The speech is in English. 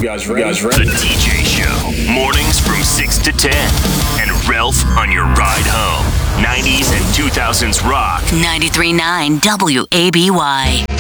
The DJ Show. Mornings from 6 to 10. And Ralph on your ride home. 90s and 2000s rock. 93.9 WABY.